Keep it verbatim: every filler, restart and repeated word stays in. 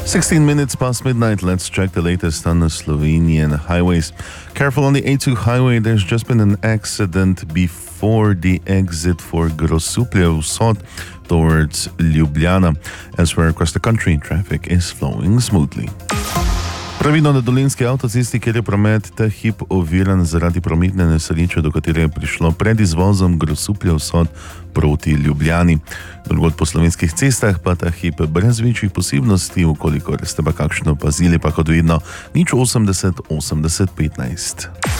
sixteen minutes past midnight, let's check the latest on the Slovenian highways. Careful on the A two highway, there's just been an accident before the exit for Grosuplje Vzhod towards Ljubljana. Elsewhere across the country, traffic is flowing smoothly. Pravilno na dolenjski avtocesti, kjer je promet ta hip oviran zaradi prometne nesreče, do katere je prišlo pred izvozom Grosuplje Vzhod proti Ljubljani. Drugod po slovenskih cestah pa ta hip brez večjih posebnosti, ukolikor ste pa kakšno pazili, pa kot vedno nič osemdeset osemdeset petnajst.